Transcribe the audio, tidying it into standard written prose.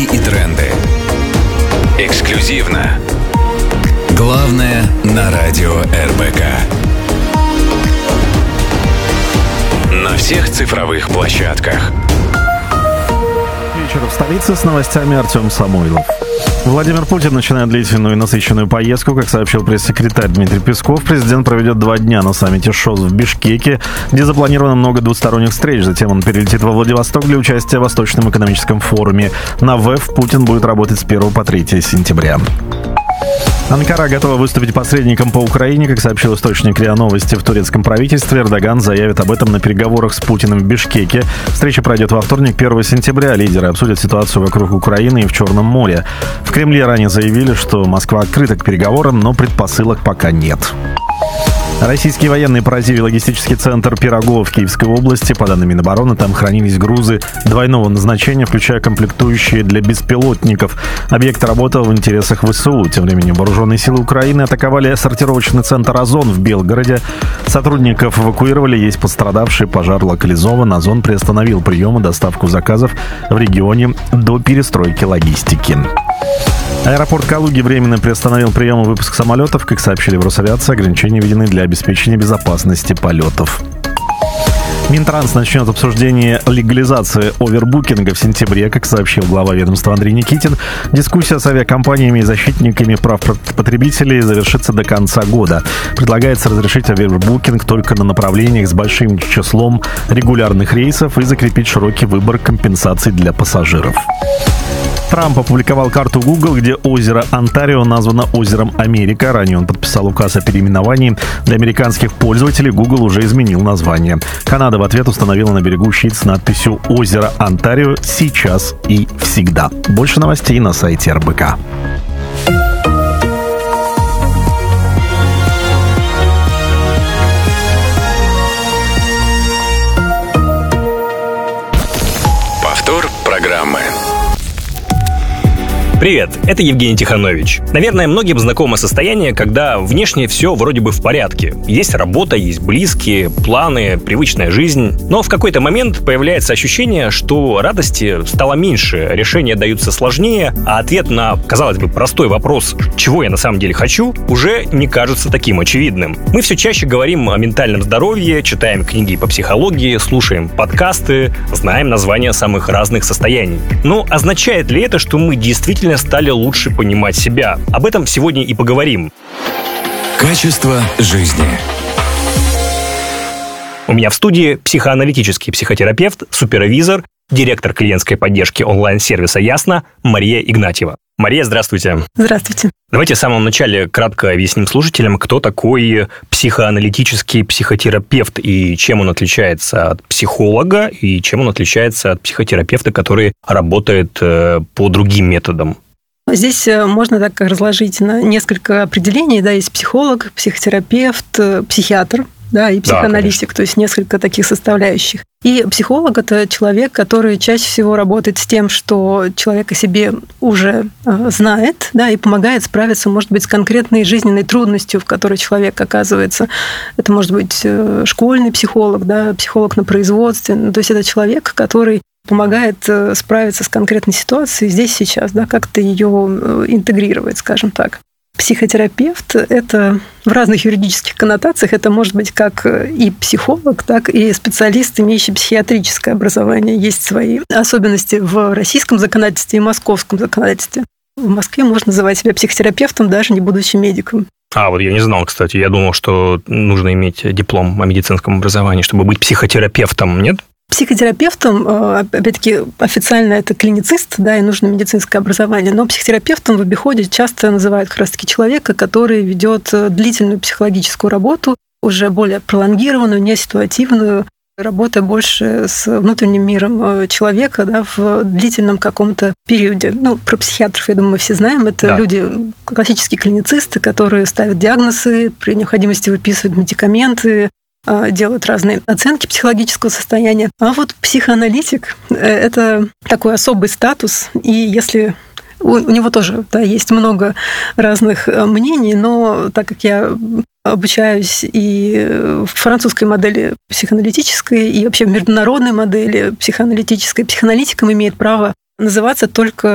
и тренды. Эксклюзивно. Главное на радио РБК. На всех цифровых площадках. Вечер в столице с новостями Артем Самойлов. Владимир Путин начинает длительную и насыщенную поездку. Как сообщил пресс-секретарь Дмитрий Песков, президент проведет 2 дня на саммите ШОС в Бишкеке, где запланировано много двусторонних встреч. Затем он перелетит во Владивосток для участия в Восточном экономическом форуме. На ВЭФ Путин будет работать с 1 по 3 сентября. Анкара готова выступить посредником по Украине. Как сообщил источник РИА Новости, в турецком правительстве Эрдоган заявит об этом на переговорах с Путиным в Бишкеке. Встреча пройдет во вторник, 1 сентября. Лидеры обсудят ситуацию вокруг Украины и в Черном море. В Кремле ранее заявили, что Москва открыта к переговорам, но предпосылок пока нет. Российские военные поразили логистический центр Пирогов в Киевской области. По данным Минобороны, там хранились грузы двойного назначения, включая комплектующие для беспилотников. Объект работал в интересах ВСУ. Тем временем вооруженные силы Украины атаковали сортировочный центр «Озон» в Белгороде. Сотрудников эвакуировали, есть пострадавшие, пожар локализован. «Озон» приостановил прием и доставку заказов в регионе до перестройки логистики. Аэропорт Калуги временно приостановил прием и выпуск самолетов. Как сообщили в Росавиации, ограничения введены для обеспечения безопасности полетов. Минтранс начнет обсуждение легализации овербукинга в сентябре, как сообщил глава ведомства Андрей Никитин. Дискуссия с авиакомпаниями и защитниками прав потребителей завершится до конца года. Предлагается разрешить овербукинг только на направлениях с большим числом регулярных рейсов и закрепить широкий выбор компенсаций для пассажиров. Трамп опубликовал карту Google, где озеро Онтарио названо озером Америка. Ранее он подписал указ о переименовании. Для американских пользователей Google уже изменил название. Канада в ответ установила на берегу щит с надписью «Озеро Онтарио сейчас и всегда». Больше новостей на сайте РБК. Повтор программы. Привет, это Евгений Тиханович. Наверное, многим знакомо состояние, когда внешне все вроде бы в порядке. Есть работа, есть близкие, планы, привычная жизнь. Но в какой-то момент появляется ощущение, что радости стало меньше, решения даются сложнее, а ответ на, казалось бы, простой вопрос «чего я на самом деле хочу?» уже не кажется таким очевидным. Мы все чаще говорим о ментальном здоровье, читаем книги по психологии, слушаем подкасты, знаем названия самых разных состояний. Но означает ли это, что мы действительно стали лучше понимать себя? Об этом сегодня и поговорим. Качество жизни. У меня в студии психоаналитический психотерапевт, супервизор, директор клиентской поддержки онлайн-сервиса «Ясно» Мария Игнатьева. Мария, здравствуйте. Здравствуйте. Давайте в самом начале кратко объясним слушателям, кто такой психоаналитический психотерапевт и чем он отличается от психолога и чем он отличается от психотерапевта, который работает по другим методам. Здесь можно так разложить на несколько определений. Да, есть психолог, психотерапевт, психиатр, да, и психоаналитик, да, то есть несколько таких составляющих. И психолог – это человек, который чаще всего работает с тем, что человек о себе уже знает, да, и помогает справиться, может быть, с конкретной жизненной трудностью, в которой человек оказывается. Это может быть школьный психолог, да, психолог на производстве. То есть это человек, который помогает справиться с конкретной ситуацией здесь, сейчас, да, как-то ее интегрировать, скажем так. Психотерапевт – это в разных юридических коннотациях, это может быть как и психолог, так и специалист, имеющий психиатрическое образование. Есть свои особенности в российском законодательстве и московском законодательстве. В Москве можно называть себя психотерапевтом, даже не будучи медиком. Вот я не знал, кстати. Я думал, что нужно иметь диплом о медицинском образовании, чтобы быть психотерапевтом, нет? Психотерапевтом, опять-таки, официально это клиницист, да, и нужно медицинское образование, но психотерапевтом в обиходе часто называют как раз-таки человека, который ведет длительную психологическую работу, уже более пролонгированную, не ситуативную, работая больше с внутренним миром человека, да, в длительном каком-то периоде. Про психиатров, я думаю, мы все знаем. Это люди, классические клиницисты, которые ставят диагнозы, при необходимости выписывают медикаменты, делают разные оценки психологического состояния. А вот психоаналитик – это такой особый статус, и если у него тоже есть много разных мнений, но так как я обучаюсь и в французской модели психоаналитической, и вообще в международной модели психоаналитической, психоаналитиком имеет право называться только